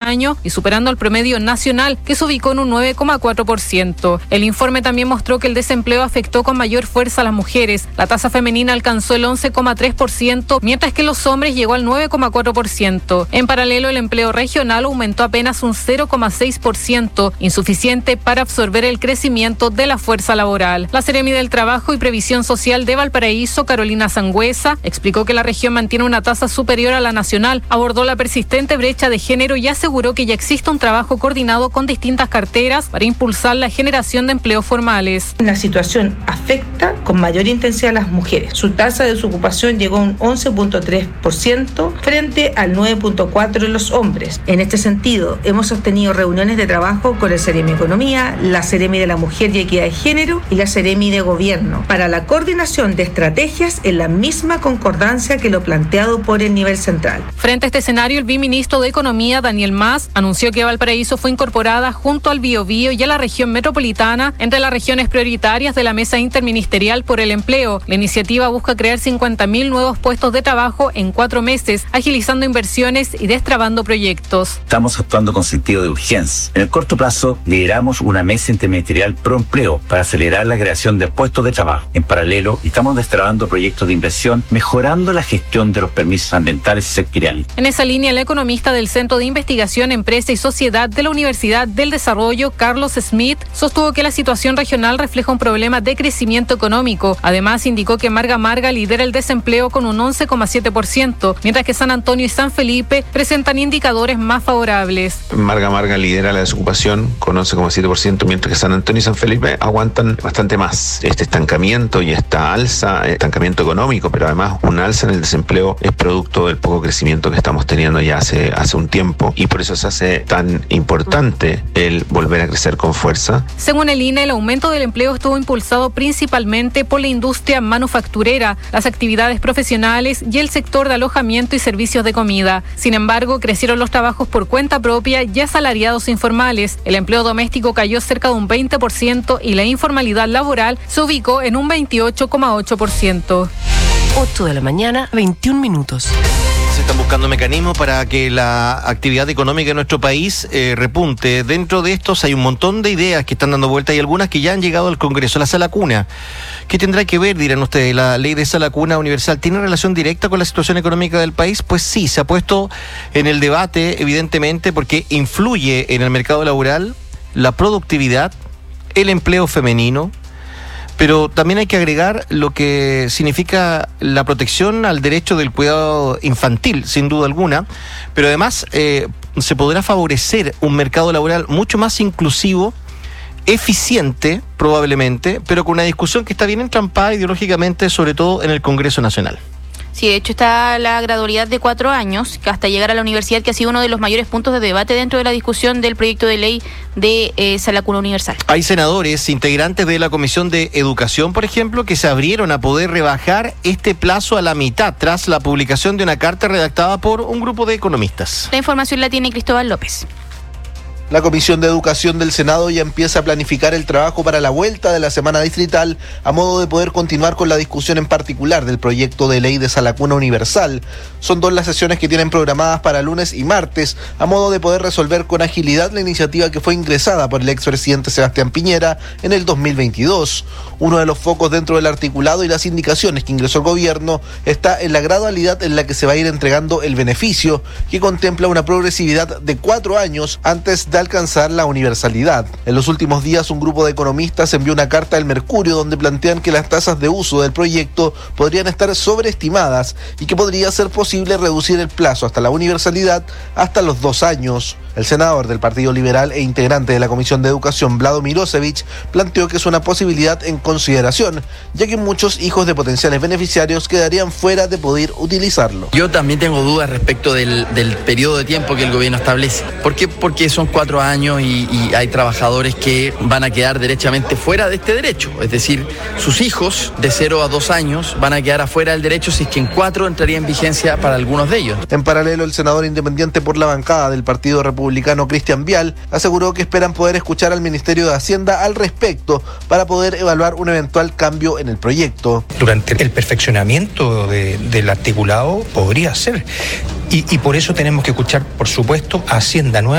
año y superando el promedio nacional, que se ubicó en un 9,4%. El informe también mostró que el desempleo afectó con mayor fuerza a las mujeres. La tasa femenina alcanzó el 11,3%, mientras que los hombres llegó al 9,4%. En paralelo, el empleo regional aumentó apenas un 0,6%, insuficiente para absorber el crecimiento de la fuerza laboral. La Seremi del Trabajo y Previsión Social de Valparaíso, Carolina Sangüesa, explicó que la región mantiene una tasa superior a la nacional, abordó la persistente brecha de género y aseguró que ya existe un trabajo coordinado con distintas carteras para impulsar la generación de empleos formales. La situación afecta con mayor intensidad a las mujeres. Su tasa de desocupación llegó a un 11,3% frente al 9,4% de los hombres. En este sentido, hemos sostenido reuniones de trabajo con el Seremi Economía, la Seremi de la Mujer y Equidad de Género y la Seremi de Gobierno para la coordinación de estrategias en la misma concordancia que lo planteado por el nivel central. Frente a este escenario, el viceministro de Economía, Daniel Mas, anunció que Valparaíso fue incorporada junto al Biobío y a la región metropolitana entre las regiones prioritarias de la Mesa Interministerial por el Empleo. La iniciativa busca crear 50.000 nuevos puestos de trabajo en 4 meses, agilizando inversiones y destrabando proyectos. Estamos actuando con sentido de urgencia. En el corto plazo, lideramos una mesa interministerial pro empleo para acelerar la creación de puestos de trabajo. En paralelo, estamos destrabando proyectos de inversión, mejorando la gestión de los permisos ambientales y sectoriales. En esa línea, el economista del Centro de Investigación, Empresa y Sociedad de la Universidad del Desarrollo, Carlos Smith, sostuvo que la situación regional refleja un problema de crecimiento económico. Además, indicó que Marga Marga lidera el desempleo con un 11,7%, mientras que San Antonio y San Felipe presentan indicadores más favorables. Marga Marga lidera la desocupación con 11,7%, mientras que San Antonio y San Felipe aguantan bastante más. Este estancamiento y esta alza, estancamiento económico, pero además un alza en el desempleo es producto del poco crecimiento que estamos teniendo ya hace un tiempo, y por eso se hace tan importante el volver a crecer con fuerza. Según el INE, el aumento del empleo estuvo impulsado principalmente por la industria manufacturera, las actividades profesionales y el sector de alojamiento y servicios de comida. Sin embargo, crecieron los trabajos por cuenta propia y asalariados informales. El empleo doméstico cayó cerca de un 20% y la informalidad laboral se ubicó en un 28,8%. 8 de la mañana, 21 minutos. Se están buscando mecanismos para que la actividad económica en nuestro país repunte. Dentro de estos hay un montón de ideas que están dando vuelta y algunas que ya han llegado al Congreso. La sala cuna, ¿qué tendrá que ver, dirán ustedes? ¿La ley de sala cuna universal tiene relación directa con la situación económica del país? Pues sí, se ha puesto en el debate, evidentemente, porque influye en el mercado laboral, la productividad, el empleo femenino. Pero también hay que agregar lo que significa la protección al derecho del cuidado infantil, sin duda alguna, pero además se podrá favorecer un mercado laboral mucho más inclusivo, eficiente probablemente, pero con una discusión que está bien entrampada ideológicamente, sobre todo en el Congreso Nacional. Sí, de hecho está la gradualidad de 4 años, hasta llegar a la universidad, que ha sido uno de los mayores puntos de debate dentro de la discusión del proyecto de ley de sala cuna universal. Hay senadores, integrantes de la Comisión de Educación, por ejemplo, que se abrieron a poder rebajar este plazo a la mitad tras la publicación de una carta redactada por un grupo de economistas. La información la tiene Cristóbal López. La Comisión de Educación del Senado ya empieza a planificar el trabajo para la vuelta de la semana distrital, a modo de poder continuar con la discusión en particular del proyecto de ley de sala cuna universal. Son 2 las sesiones que tienen programadas para lunes y martes, a modo de poder resolver con agilidad la iniciativa que fue ingresada por el expresidente Sebastián Piñera en el 2022. Uno de los focos dentro del articulado y las indicaciones que ingresó el gobierno está en la gradualidad en la que se va a ir entregando el beneficio, que contempla una progresividad de 4 años antes de alcanzar la universalidad. En los últimos días, un grupo de economistas envió una carta al Mercurio donde plantean que las tasas de uso del proyecto podrían estar sobreestimadas y que podría ser posible reducir el plazo hasta la universalidad hasta los 2 años. El senador del Partido Liberal e integrante de la Comisión de Educación, Vlado Mirosevich, planteó que es una posibilidad en consideración, ya que muchos hijos de potenciales beneficiarios quedarían fuera de poder utilizarlo. Yo también tengo dudas respecto del periodo de tiempo que el gobierno establece. ¿Por qué? Porque son 4 años y hay trabajadores que van a quedar derechamente fuera de este derecho. Es decir, sus hijos de 0 a 2 años van a quedar afuera del derecho, si es que en 4 entraría en vigencia para algunos de ellos. En paralelo, el senador independiente por la bancada del Partido Republicano, Cristian Vial, aseguró que esperan poder escuchar al Ministerio de Hacienda al respecto para poder evaluar un eventual cambio en el proyecto. Durante el perfeccionamiento del articulado podría ser. Y por eso tenemos que escuchar, por supuesto, a Hacienda nueva.